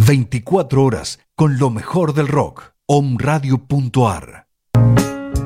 24 horas con lo mejor del rock. Omradio.ar.